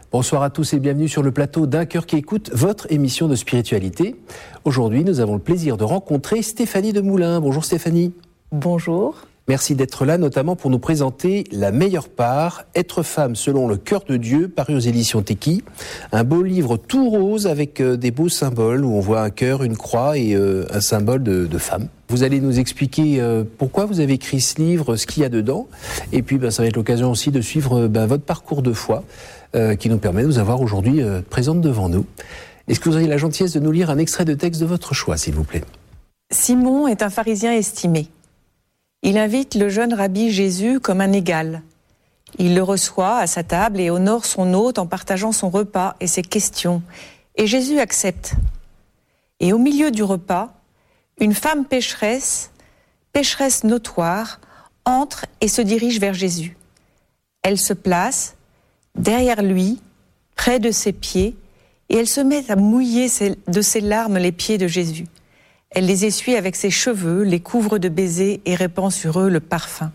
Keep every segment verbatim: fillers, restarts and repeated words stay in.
Bonsoir à tous et bienvenue sur le plateau d'Un cœur qui écoute, votre émission de spiritualité. Aujourd'hui, nous avons le plaisir de rencontrer Stéphanie Demoulin. Bonjour Stéphanie. Bonjour. Merci d'être là, notamment pour nous présenter La meilleure part, Être femme selon le cœur de Dieu, paru aux éditions Teki. Un beau livre tout rose avec euh, des beaux symboles où on voit un cœur, une croix et euh, un symbole de, de femme. Vous allez nous expliquer euh, pourquoi vous avez écrit ce livre, ce qu'il y a dedans. Et puis, ben, ça va être l'occasion aussi de suivre ben, votre parcours de foi euh, qui nous permet de vous avoir aujourd'hui euh, présente devant nous. Est-ce que vous auriez la gentillesse de nous lire un extrait de texte de votre choix, s'il vous plaît ? Simon est un pharisien estimé. Il invite le jeune rabbi Jésus comme un égal. Il le reçoit à sa table et honore son hôte en partageant son repas et ses questions. Et Jésus accepte. Et au milieu du repas, une femme pécheresse, pécheresse notoire, entre et se dirige vers Jésus. Elle se place derrière lui, près de ses pieds, et elle se met à mouiller de ses larmes les pieds de Jésus. Elle les essuie avec ses cheveux, les couvre de baisers et répand sur eux le parfum.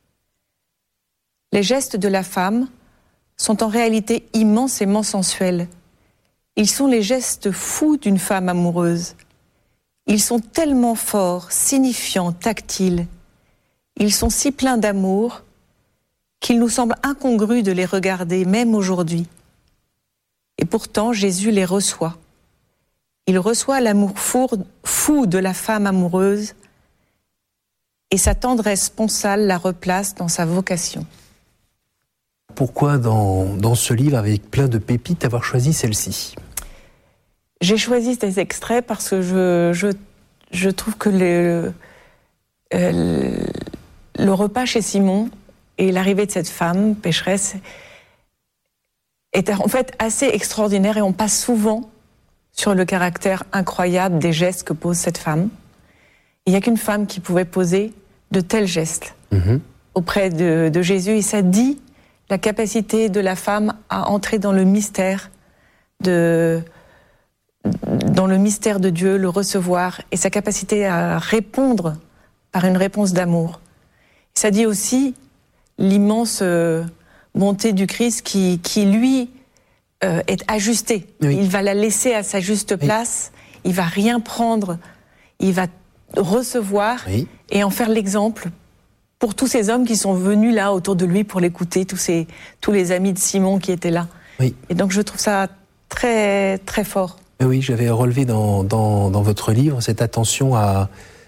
Les gestes de la femme sont en réalité immensément sensuels. Ils sont les gestes fous d'une femme amoureuse. Ils sont tellement forts, signifiants, tactiles. Ils sont si pleins d'amour qu'il nous semble incongru de les regarder, même aujourd'hui. Et pourtant, Jésus les reçoit. Il reçoit l'amour fou de la femme amoureuse et sa tendresse sponsale la replace dans sa vocation. Pourquoi dans, dans ce livre, avec plein de pépites, avoir choisi celle-ci ? J'ai choisi ces extraits parce que je, je, je trouve que le, euh, le repas chez Simon et l'arrivée de cette femme pécheresse est en fait assez extraordinaire et on passe souvent sur le caractère incroyable des gestes que pose cette femme. Il n'y a qu'une femme qui pouvait poser de tels gestes mmh. auprès de, de Jésus. Et ça dit la capacité de la femme à entrer dans le mystère de, dans le mystère de Dieu, le recevoir, et sa capacité à répondre par une réponse d'amour. Ça dit aussi l'immense bonté du Christ qui, qui lui, Euh, est ajusté. Oui. Il va la laisser à sa juste place, oui. Il va rien prendre, il va recevoir oui. et en faire l'exemple pour tous ces hommes qui sont venus là autour de lui pour l'écouter, tous, ces, tous les amis de Simon qui étaient là. Oui. Et donc je trouve ça très, très fort. Oui, j'avais relevé dans, dans, dans votre livre cette attention à,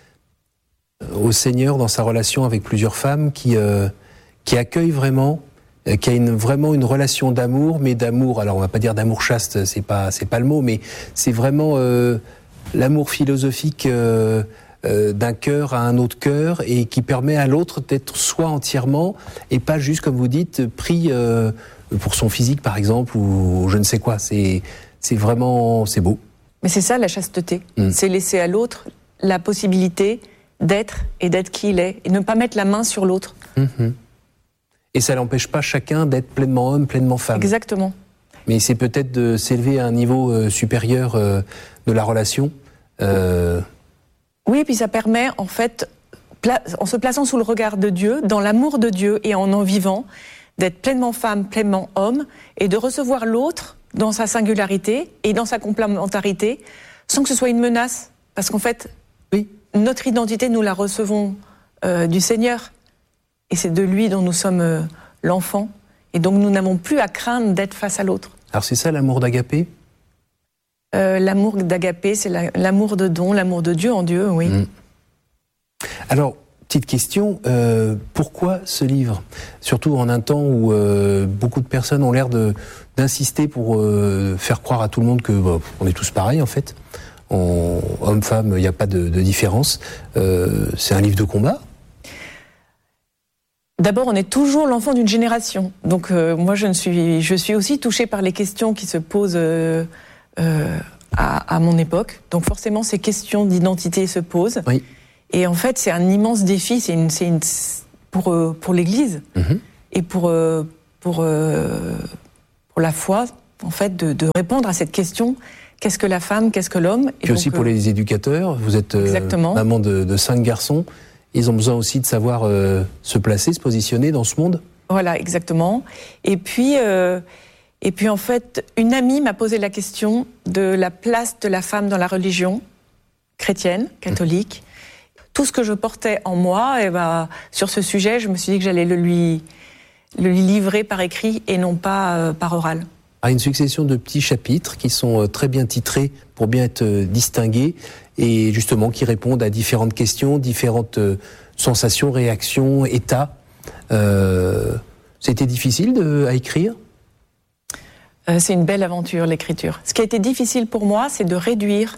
au Seigneur dans sa relation avec plusieurs femmes qui, euh, qui accueillent vraiment qui a une, vraiment une relation d'amour, mais d'amour, alors on va pas dire d'amour chaste, c'est pas, c'est pas le mot, mais c'est vraiment euh, l'amour philosophique euh, euh, d'un cœur à un autre cœur et qui permet à l'autre d'être soi entièrement et pas juste, comme vous dites, pris euh, pour son physique par exemple ou je ne sais quoi. C'est, c'est vraiment, c'est beau. Mais c'est ça la chasteté, mmh. c'est laisser à l'autre la possibilité d'être et d'être qui il est et ne pas mettre la main sur l'autre. Mmh. Et ça n'empêche pas chacun d'être pleinement homme, pleinement femme. Exactement. Mais c'est peut-être de s'élever à un niveau euh, supérieur euh, de la relation. Euh... Oui, et puis ça permet, en fait, pla- en se plaçant sous le regard de Dieu, dans l'amour de Dieu et en en vivant, d'être pleinement femme, pleinement homme, et de recevoir l'autre dans sa singularité et dans sa complémentarité, sans que ce soit une menace. Parce qu'en fait, oui. notre identité, nous la recevons euh, du Seigneur. Et c'est de lui dont nous sommes euh, l'enfant. Et donc nous n'avons plus à craindre d'être face à l'autre. Alors c'est ça l'amour d'Agapé ? euh, L'amour d'Agapé, c'est la, l'amour de don, l'amour de Dieu en Dieu, oui. Mmh. Alors, petite question, euh, pourquoi ce livre ? Surtout en un temps où euh, beaucoup de personnes ont l'air de, d'insister pour euh, faire croire à tout le monde que bah, on est tous pareils en fait. On, homme-femme, il n'y a pas de, de différence. Euh, c'est un livre de combat ? D'abord, on est toujours l'enfant d'une génération. Donc, euh, moi, je, ne suis, je suis aussi touchée par les questions qui se posent euh, euh, à, à mon époque. Donc, forcément, ces questions d'identité se posent. Oui. Et en fait, c'est un immense défi. C'est une, c'est une, pour, euh, pour l'Église mmh. et pour, euh, pour, euh, pour la foi, en fait, de, de répondre à cette question. Qu'est-ce que la femme ? Qu'est-ce que l'homme ? Et puis aussi pour euh, les éducateurs. Vous êtes euh, maman de, de cinq garçons. Ils ont besoin aussi de savoir euh, se placer, se positionner dans ce monde. Voilà, exactement. Et puis, euh, Et puis en fait, une amie m'a posé la question de la place de la femme dans la religion chrétienne, catholique. Mmh. Tout ce que je portais en moi, et ben, sur ce sujet, je me suis dit que j'allais le lui, le lui livrer par écrit et non pas euh, par oral. À une succession de petits chapitres qui sont très bien titrés pour bien être distingués et justement qui répondent à différentes questions, différentes sensations, réactions, états. Euh, c'était difficile de, à écrire ? euh, C'est une belle aventure, l'écriture. Ce qui a été difficile pour moi, c'est de réduire,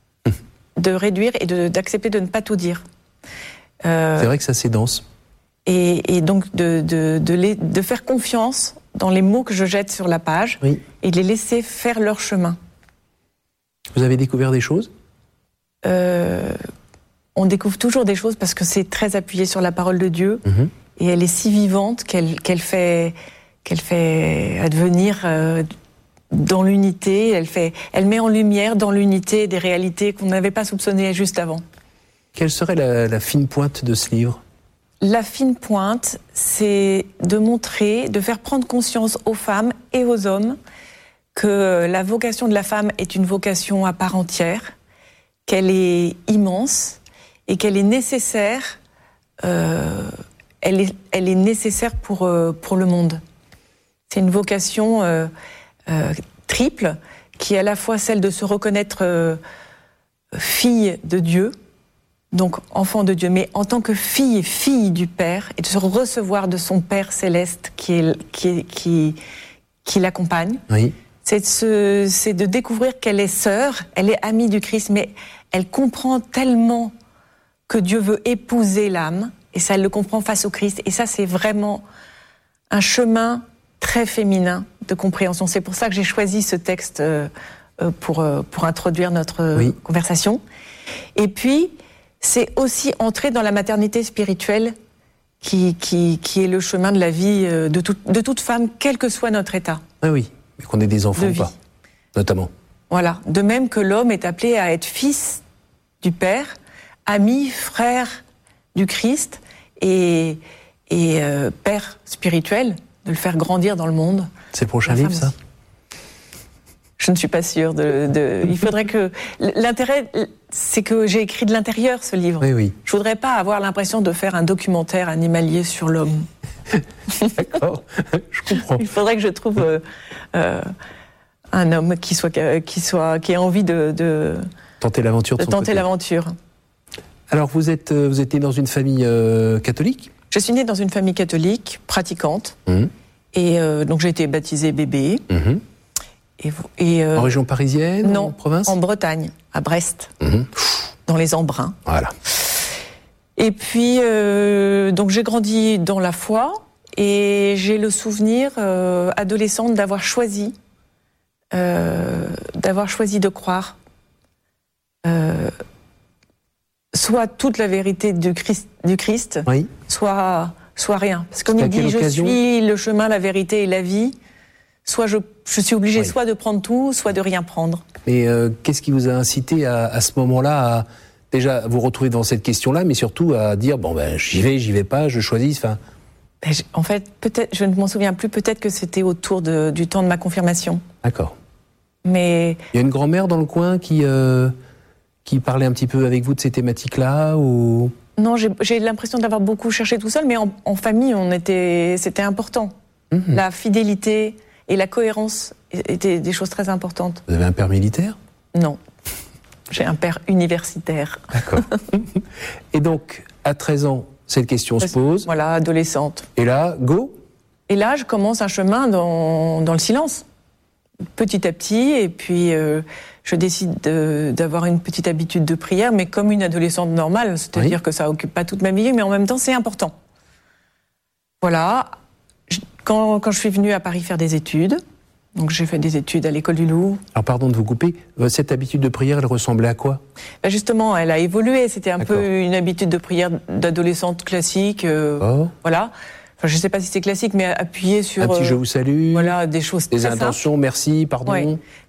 de réduire et de, d'accepter de ne pas tout dire. Euh, c'est vrai que ça, c'est dense. Et, et donc de, de, de, les, de faire confiance dans les mots que je jette sur la page, oui, et de les laisser faire leur chemin. Vous avez découvert des choses ? euh, On découvre toujours des choses parce que c'est très appuyé sur la parole de Dieu, mmh, et elle est si vivante qu'elle, qu'elle, fait, qu'elle fait advenir euh, dans l'unité, elle, fait, elle met en lumière dans l'unité des réalités qu'on n'avait pas soupçonnées juste avant. Quelle serait la, la fine pointe de ce livre ? La fine pointe, c'est de montrer, de faire prendre conscience aux femmes et aux hommes que la vocation de la femme est une vocation à part entière, qu'elle est immense et qu'elle est nécessaire, euh, elle est, elle est nécessaire pour, euh, pour le monde. C'est une vocation euh, euh, triple qui est à la fois celle de se reconnaître euh, fille de Dieu, donc enfant de Dieu, mais en tant que fille, fille du Père, et de se recevoir de son Père céleste qui, est, qui, est, qui, qui l'accompagne. Oui. C'est de, se, c'est de découvrir qu'elle est sœur, elle est amie du Christ, mais elle comprend tellement que Dieu veut épouser l'âme, et ça, elle le comprend face au Christ. Et ça, c'est vraiment un chemin très féminin de compréhension. C'est pour ça que j'ai choisi ce texte euh, pour, euh, pour introduire notre oui. conversation. Et puis, c'est aussi entrer dans la maternité spirituelle qui, qui, qui est le chemin de la vie de, tout, de toute femme, quel que soit notre état. Ah oui, mais qu'on ait des enfants ou pas, notamment. Voilà, de même que l'homme est appelé à être fils du Père, ami, frère du Christ et, et euh, père spirituel, de le faire grandir dans le monde. C'est le prochain livre, ça ? Je ne suis pas sûre de, de... Il faudrait que... L'intérêt, c'est que j'ai écrit de l'intérieur, ce livre. Oui, oui. Je voudrais pas avoir l'impression de faire un documentaire animalier sur l'homme. D'accord, je comprends. Il faudrait que je trouve euh, euh, un homme qui soit, qui soit, qui ait envie de... de tenter l'aventure de, de son tenter côté. l'aventure. Alors, vous êtes, vous êtes né dans une famille euh, catholique ? Je suis née dans une famille catholique, pratiquante. Mmh. Et euh, donc, j'ai été baptisée bébé. Mmh. Et, et euh, en région parisienne, non, en province ? En Bretagne, à Brest, mmh. dans les Embruns. Voilà. Et puis, euh, donc j'ai grandi dans la foi et j'ai le souvenir, euh, adolescente, d'avoir choisi, euh, d'avoir choisi de croire, euh, soit toute la vérité du Christ, du Christ oui. soit, soit rien. Parce qu'on nous dit, je suis le chemin, la vérité et la vie. Soit je, je suis obligée oui. soit de prendre tout, soit de rien prendre. Mais euh, qu'est-ce qui vous a incité à, à ce moment-là à déjà vous retrouver dans cette question-là, mais surtout à dire bon ben j'y vais, j'y vais pas, je choisis. Enfin. Ben, en fait, peut-être, je ne m'en souviens plus. Peut-être que c'était autour de, du temps de ma confirmation. D'accord. Mais il y a une grand-mère dans le coin qui euh, qui parlait un petit peu avec vous de ces thématiques-là ou non, j'ai, j'ai l'impression d'avoir beaucoup cherché tout seul, mais en, en famille, on était, c'était important. Mmh. La fidélité et la cohérence étaient des choses très importantes. Vous avez un père militaire ? Non. J'ai un père universitaire. D'accord. Et donc, à treize ans, cette question se pose. Voilà, adolescente. Et là, go ? Et là, je commence un chemin dans, dans le silence. Petit à petit, et puis euh, je décide de, d'avoir une petite habitude de prière, mais comme une adolescente normale, c'est-à-dire oui. que ça occupe pas toute ma vie, mais en même temps, c'est important. Voilà. Quand, quand je suis venue à Paris faire des études, donc j'ai fait des études à l'école du Louvre. Alors pardon de vous couper, cette habitude de prière, elle ressemblait à quoi ? Ben justement, elle a évolué. C'était un D'accord. peu une habitude de prière d'adolescente classique. Euh, oh. Voilà. Enfin, je ne sais pas si c'est classique, mais appuyée sur... Un petit euh, je vous salue. Voilà, des choses des très intentions, simples. Merci, pardon. Ouais.